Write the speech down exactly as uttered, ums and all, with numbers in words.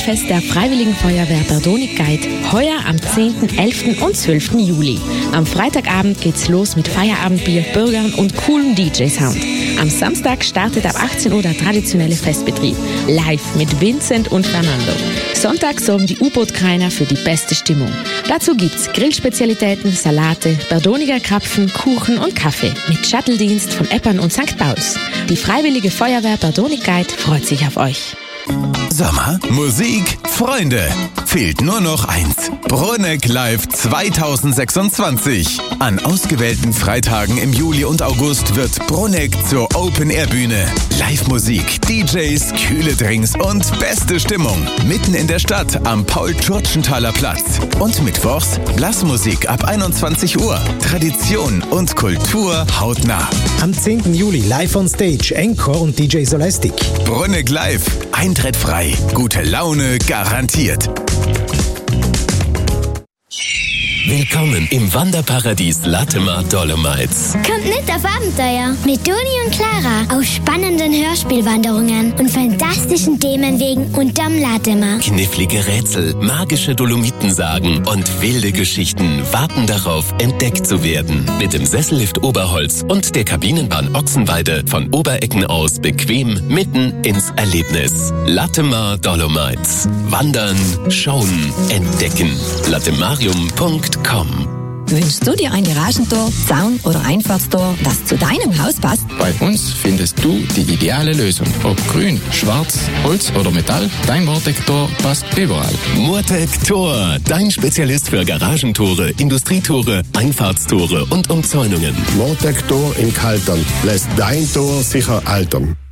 Feuerwehrfest der Freiwilligen Feuerwehr Berdonigkeit, heuer am zehnten, elften und zwölften Juli. Am Freitagabend geht's los mit Feierabendbier, Burgern und coolem D J-Sound. Am Samstag startet ab achtzehn Uhr der traditionelle Festbetrieb, live mit Vincent und Fernando. Sonntag sorgen die U-Boot-Kreiner für die beste Stimmung. Dazu gibt's Grillspezialitäten, Salate, Berdoniger Krapfen, Kuchen und Kaffee mit Shuttle-Dienst von Eppern und Sankt Pauls. Die Freiwillige Feuerwehr Berdonigkeit freut sich auf euch. Sommer, Musik, Freunde. Fehlt nur noch eins. Bruneck Live zweitausendsechsundzwanzig. An ausgewählten Freitagen im Juli und August wird Bruneck zur Open-Air-Bühne. Live-Musik, D Js, kühle Drinks und beste Stimmung. Mitten in der Stadt am Paul-Tschurtschenthaler Platz. Und mittwochs Blasmusik ab einundzwanzig Uhr. Tradition und Kultur hautnah. Am zehnten Juli live on stage, Encore und D J Solastic. Bruneck Live. Eintritt frei. Gute Laune garantiert. Willkommen im Wanderparadies Latemar Dolomites. Kommt mit auf Abenteuer mit Doni und Clara auf spannenden Hörspielwanderungen und fantastischen Themenwegen unterm Latemar. Knifflige Rätsel, magische Dolomitensagen und wilde Geschichten warten darauf, entdeckt zu werden. Mit dem Sessellift Oberholz und der Kabinenbahn Ochsenweide von Oberecken aus bequem mitten ins Erlebnis. Latemar Dolomites. Wandern, schauen, entdecken. latemarium punkt com. Wünschst du dir ein Garagentor, Zaun oder Einfahrtstor, das zu deinem Haus passt? Bei uns findest du die ideale Lösung. Ob grün, schwarz, Holz oder Metall, dein Mortec-Tor passt überall. Mortec-Tor, dein Spezialist für Garagentore, Industrietore, Einfahrtstore und Umzäunungen. Mortec-Tor in Kaltern lässt dein Tor sicher altern.